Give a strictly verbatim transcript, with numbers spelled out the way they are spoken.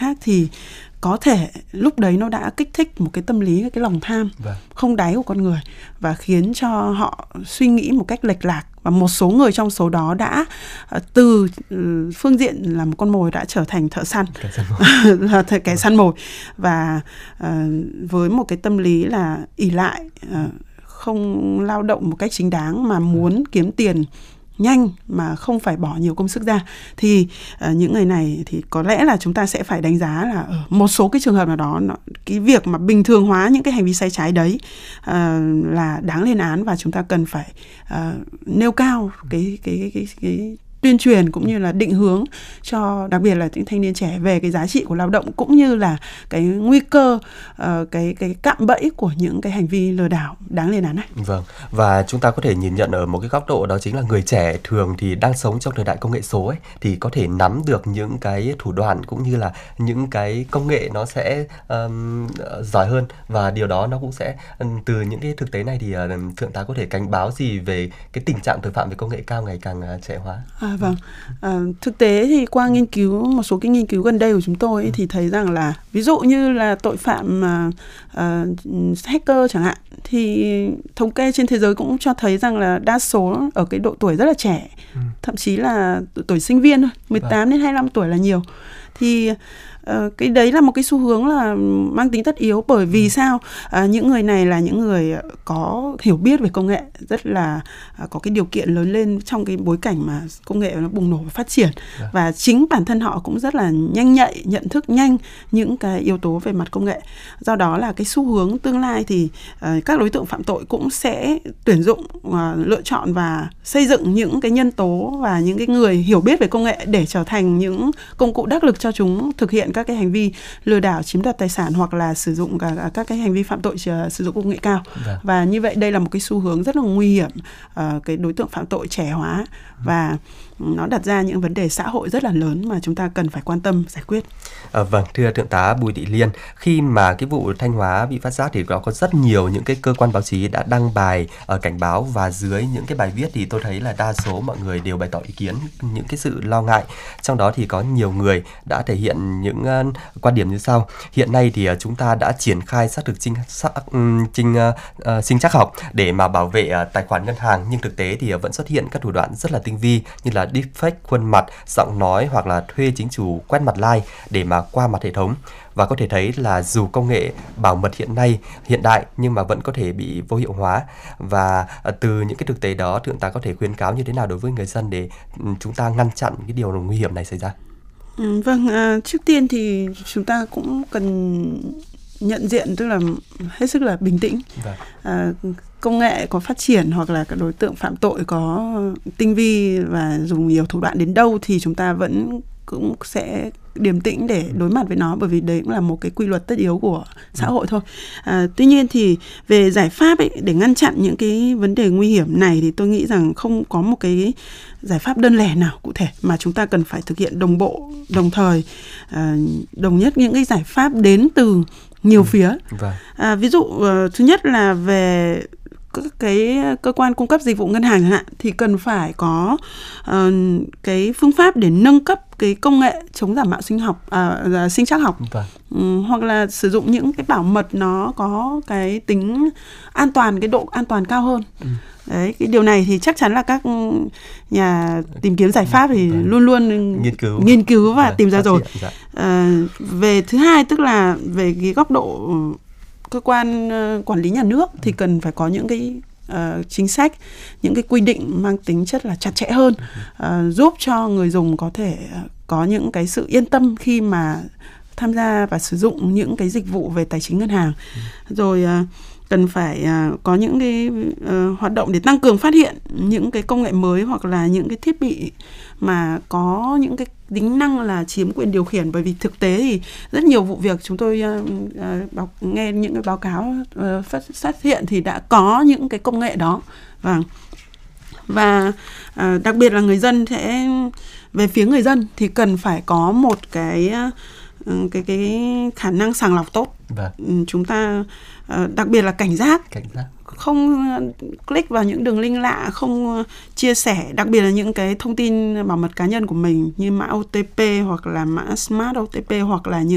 khác thì có thể lúc đấy nó đã kích thích một cái tâm lý, cái lòng tham vâng. không đáy của con người và khiến cho họ suy nghĩ một cách lệch lạc. Và một số người trong số đó đã từ phương diện là một con mồi đã trở thành thợ săn, là kẻ săn mồi. Và uh, với một cái tâm lý là ỷ lại, uh, không lao động một cách chính đáng mà muốn kiếm tiền nhanh mà không phải bỏ nhiều công sức ra, thì uh, những người này thì có lẽ là chúng ta sẽ phải đánh giá là ở một số cái trường hợp nào đó nó, cái việc mà bình thường hóa những cái hành vi sai trái đấy uh, là đáng lên án, và chúng ta cần phải uh, nêu cao cái cái cái cái, cái tuyên truyền cũng như là định hướng cho đặc biệt là những thanh niên trẻ về cái giá trị của lao động, cũng như là cái nguy cơ uh, cái cái cạm bẫy của những cái hành vi lừa đảo đáng lên án này. Vâng, và chúng ta có thể nhìn nhận ở một cái góc độ đó chính là người trẻ thường thì đang sống trong thời đại công nghệ số ấy, thì có thể nắm được những cái thủ đoạn cũng như là những cái công nghệ nó sẽ um, giỏi hơn, và điều đó nó cũng sẽ um, từ những cái thực tế này thì uh, thượng tá có thể cảnh báo gì về cái tình trạng tội phạm về công nghệ cao ngày càng uh, trẻ hóa? À, vâng, à, thực tế thì qua nghiên cứu, một số cái nghiên cứu gần đây của chúng tôi ấy, thì thấy rằng là ví dụ như là tội phạm uh, uh, hacker chẳng hạn, thì thống kê trên thế giới cũng cho thấy rằng là đa số ở cái độ tuổi rất là trẻ, ừ. thậm chí là tuổi sinh viên thôi, mười tám đến hai mươi lăm tuổi là nhiều. Thì Uh, cái đấy là một cái xu hướng là mang tính tất yếu, bởi vì ừ. sao? Uh, những người này là những người có hiểu biết về công nghệ, rất là uh, có cái điều kiện lớn lên trong cái bối cảnh mà công nghệ nó bùng nổ và phát triển. Yeah. Và chính bản thân họ cũng rất là nhanh nhạy, nhận thức nhanh những cái yếu tố về mặt công nghệ. Do đó là cái xu hướng tương lai thì uh, các đối tượng phạm tội cũng sẽ tuyển dụng, uh, lựa chọn và xây dựng những cái nhân tố và những cái người hiểu biết về công nghệ để trở thành những công cụ đắc lực cho chúng thực hiện các cái hành vi lừa đảo, chiếm đoạt tài sản, hoặc là sử dụng cả các cái hành vi phạm tội sử dụng công nghệ cao. Dạ. Và như vậy đây là một cái xu hướng rất là nguy hiểm, uh, cái đối tượng phạm tội trẻ hóa, và nó đặt ra những vấn đề xã hội rất là lớn mà chúng ta cần phải quan tâm giải quyết. À, vâng, thưa thượng tá Bùi Thị Liên, khi mà cái vụ Thanh Hóa bị phát giác thì có có rất nhiều những cái cơ quan báo chí đã đăng bài uh, cảnh báo, và dưới những cái bài viết thì tôi thấy là đa số mọi người đều bày tỏ ý kiến, những cái sự lo ngại. Trong đó thì có nhiều người đã thể hiện những uh, quan điểm như sau: hiện nay thì uh, chúng ta đã triển khai xác thực trinh xác um, trinh uh, uh, sinh trắc học để mà bảo vệ uh, tài khoản ngân hàng, nhưng thực tế thì uh, vẫn xuất hiện các thủ đoạn rất là tinh vi như là deepfake khuôn mặt, giọng nói, hoặc là thuê chính chủ quét mặt like để mà qua mặt hệ thống. Và có thể thấy là dù công nghệ bảo mật hiện nay hiện đại nhưng mà vẫn có thể bị vô hiệu hóa. Và từ những cái thực tế đó, thượng tá có thể khuyến cáo như thế nào đối với người dân để chúng ta ngăn chặn cái điều nguy hiểm này xảy ra? Ừ, vâng, à, trước tiên thì chúng ta cũng cần nhận diện, tức là hết sức là bình tĩnh. Vâng. À, công nghệ có phát triển hoặc là các đối tượng phạm tội có tinh vi và dùng nhiều thủ đoạn đến đâu thì chúng ta vẫn cũng sẽ điềm tĩnh để đối mặt với nó, bởi vì đấy cũng là một cái quy luật tất yếu của xã hội thôi. À, tuy nhiên thì về giải pháp ấy, để ngăn chặn những cái vấn đề nguy hiểm này thì tôi nghĩ rằng không có một cái giải pháp đơn lẻ nào cụ thể, mà chúng ta cần phải thực hiện đồng bộ, đồng thời, à, đồng nhất những cái giải pháp đến từ nhiều phía. Vâng. À, ví dụ uh, thứ nhất là về các cái cơ quan cung cấp dịch vụ ngân hàng chẳng hạn, thì cần phải có uh, cái phương pháp để nâng cấp cái công nghệ chống giả mạo sinh học, uh, sinh trắc học, vâng. um, hoặc là sử dụng những cái bảo mật nó có cái tính an toàn, cái độ an toàn cao hơn. Ừ. Đấy, cái điều này thì chắc chắn là các nhà tìm kiếm giải pháp thì vâng. luôn luôn nghiên cứu, nghiên cứu và vâng, tìm ra rồi. Dạ. À, về thứ hai, tức là về cái góc độ cơ quan uh, quản lý nhà nước thì cần phải có những cái uh, chính sách, những cái quy định mang tính chất là chặt chẽ hơn, uh, giúp cho người dùng có thể uh, có những cái sự yên tâm khi mà tham gia và sử dụng những cái dịch vụ về tài chính ngân hàng. Ừ. Rồi uh, cần phải uh, có những cái uh, hoạt động để tăng cường phát hiện những cái công nghệ mới hoặc là những cái thiết bị mà có những cái tính năng là chiếm quyền điều khiển, bởi vì thực tế thì rất nhiều vụ việc chúng tôi uh, uh, báo, nghe những cái báo cáo uh, phát, phát hiện thì đã có những cái công nghệ đó. Và, và uh, đặc biệt là người dân sẽ, về phía người dân thì cần phải có một cái uh, cái cái khả năng sàng lọc tốt. Vâng. Chúng ta uh, đặc biệt là cảnh giác, cảnh giác. Không click vào những đường link lạ, không chia sẻ, đặc biệt là những cái thông tin bảo mật cá nhân của mình như mã ô tê pê hoặc là mã smart ô tê pê hoặc là những